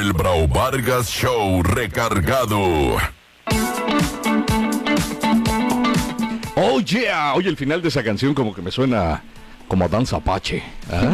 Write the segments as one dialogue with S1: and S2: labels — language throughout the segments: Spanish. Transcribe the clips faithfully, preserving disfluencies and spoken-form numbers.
S1: El Brau Vargas Show recargado.
S2: Oh yeah, oye, el final de esa canción como que me suena como a danza apache. ¿Ah?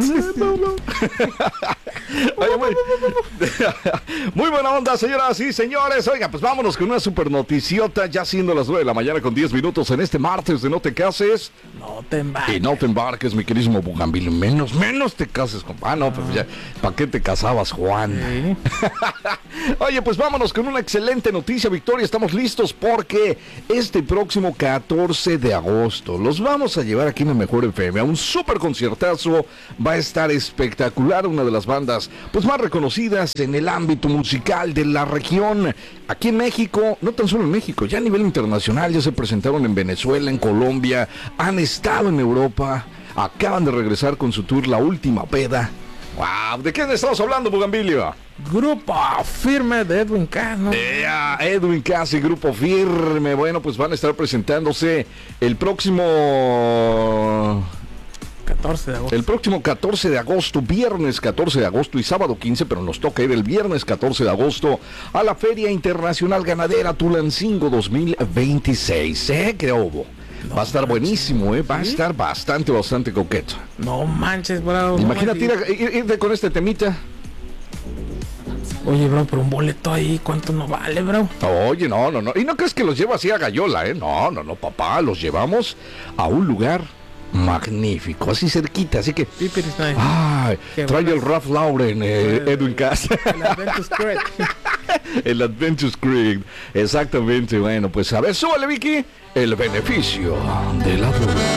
S2: Oye, muy, muy buena onda, señoras y señores. Oiga, pues vámonos con una super noticiota, ya siendo las nueve de la mañana con diez minutos en este martes de No Te Cases.
S3: No te embarques.
S2: Y no te embarques, mi querísimo Bugambil. Menos, menos te cases, compa. Ah, no, pues ya, ¿para qué te casabas, Juan?
S3: Sí.
S2: Oye, pues vámonos con una excelente noticia, Victoria. Estamos listos porque este próximo catorce de agosto los vamos a llevar aquí en el Mejor F M a un super conciertazo. Va a estar espectacular, una de las bandas pues más reconocidas en el ámbito musical de la región. Aquí en México, no tan solo en México, ya a nivel internacional, ya se presentaron en Venezuela, en Colombia, han estado en Europa, acaban de regresar con su tour La Última Peda. Wow, ¿de quién estamos hablando, Bugambilio?
S3: Grupo Firme de Edwin Cass, ¿no?
S2: Yeah, Edwin Cass y Grupo Firme. Bueno, pues van a estar presentándose el próximo
S3: catorce de agosto.
S2: El próximo catorce de agosto, viernes catorce de agosto y sábado quince, pero nos toca ir el viernes catorce de agosto a la Feria Internacional Ganadera Tulancingo dos mil veintiséis. ¿Eh? ¿Qué hubo?
S3: No
S2: Va a estar
S3: manches.
S2: buenísimo, ¿eh? Va a
S3: ¿Sí?
S2: estar bastante, bastante coqueto.
S3: No manches, bro.
S2: Imagínate
S3: No
S2: ir, a- ir- irte con este temita.
S3: manches. Oye, bro, pero un boleto ahí, ¿cuánto no vale, bro?
S2: Oye, no, no, no. Y no crees que los lleva así a Gallola, ¿eh? No, no, no, papá. Los llevamos a un lugar magnífico, así cerquita, así que...
S3: Sí, pero está ahí.
S2: Ay,
S3: Qué
S2: trae
S3: buenas.
S2: el Ralph Lauren, eh,
S3: Eh,
S2: Edwin Cass.
S3: El Adventus Creek.
S2: El Adventures Creek, exactamente. Bueno, pues a ver, súbale, Vicky. El beneficio de la duda.